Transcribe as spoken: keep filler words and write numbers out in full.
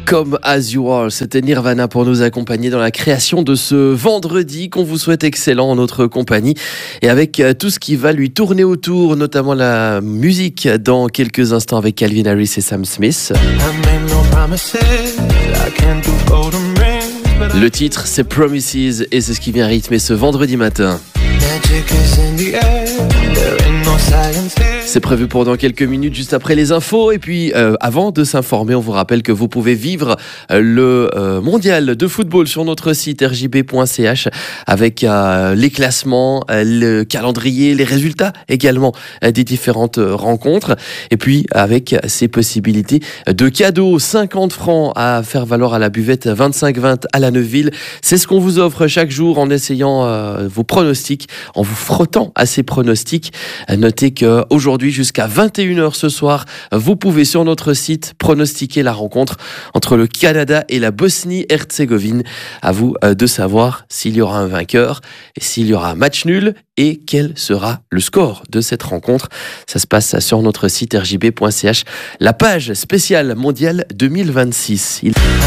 Come As You Are, c'était Nirvana pour nous accompagner dans la création de ce vendredi qu'on vous souhaite excellent en notre compagnie et avec tout ce qui va lui tourner autour, notamment la musique dans quelques instants avec Calvin Harris et Sam Smith. Le titre c'est Promises et c'est ce qui vient rythmer ce vendredi matin. C'est prévu pour dans quelques minutes, juste après les infos. Et puis, euh, avant de s'informer, on vous rappelle que vous pouvez vivre euh, le euh, mondial de football sur notre site r j b point c h avec euh, les classements, euh, le calendrier, les résultats également euh, des différentes euh, rencontres. Et puis, avec ces possibilités de cadeaux, cinquante francs à faire valoir à la buvette vingt-cinq vingt à la Neuville. C'est ce qu'on vous offre chaque jour en essayant euh, vos pronostics, en vous frottant à ces pronostics. Notez qu'aujourd'hui, jusqu'à vingt et une heures ce soir, vous pouvez sur notre site pronostiquer la rencontre entre le Canada et la Bosnie-Herzégovine. À vous de savoir s'il y aura un vainqueur et s'il y aura un match nul et quel sera le score de cette rencontre. Ça se passe sur notre site r j b point c h, la page spéciale mondiale deux mille vingt-six. Il...